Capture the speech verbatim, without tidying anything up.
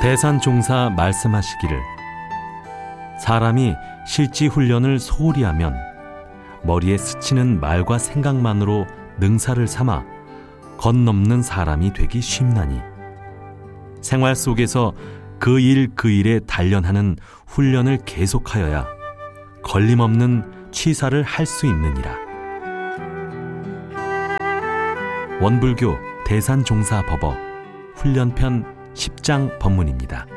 대산종사 말씀하시기를 사람이 실지 훈련을 소홀히 하면 머리에 스치는 말과 생각만으로 능사를 삼아 건넘는 사람이 되기 쉽나니 생활 속에서 그 일 그 일에 단련하는 훈련을 계속하여야 걸림없는 취사를 할 수 있느니라. 원불교 대산종사법어 훈련편 십 장 법문입니다.